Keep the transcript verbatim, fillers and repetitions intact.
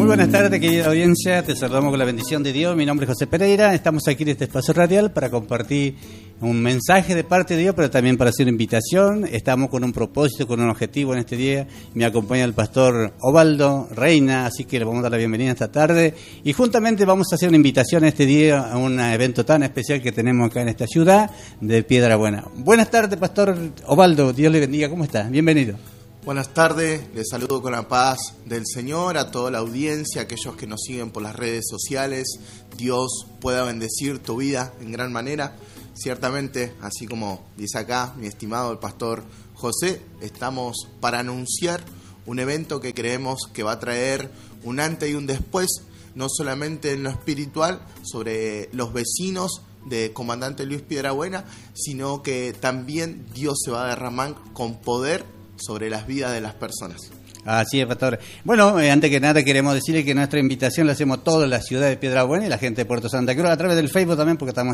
Muy buenas tardes, querida audiencia, te saludamos con la bendición de Dios. Mi nombre es José Pereira, estamos aquí en este espacio radial para compartir un mensaje de parte de Dios, pero también para hacer una invitación. Estamos con un propósito, con un objetivo en este día. Me acompaña el pastor Osvaldo Reina, así que le vamos a dar la bienvenida esta tarde. Y juntamente vamos a hacer una invitación este día a un evento tan especial que tenemos acá en esta ciudad de Piedrabuena. Buenas tardes, pastor Osvaldo, Dios le bendiga, ¿cómo está? Bienvenido. Buenas tardes, les saludo con la paz del Señor a toda la audiencia, aquellos que nos siguen por las redes sociales. Dios pueda bendecir tu vida en gran manera. Ciertamente, así como dice acá mi estimado el pastor José, estamos para anunciar un evento que creemos que va a traer un antes y un después, no solamente en lo espiritual, sobre los vecinos de Comandante Luis Piedrabuena, sino que también Dios se va a derramar con poder sobre las vidas de las personas. Así es, pastor. Bueno, eh, antes que nada queremos decirle que nuestra invitación la hacemos toda la ciudad de Piedrabuena y la gente de Puerto Santa Cruz, a través del Facebook también, porque estamos